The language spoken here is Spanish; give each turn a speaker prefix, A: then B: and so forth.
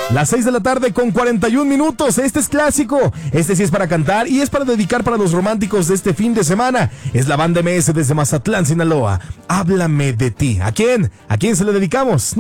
A: Las 6 de la tarde con 41 minutos. Este es clásico. Este sí es para cantar y es para dedicar para los románticos de este fin de semana. Es la banda MS desde Mazatlán, Sinaloa. Háblame de ti. ¿A quién? ¿A quién se le dedicamos?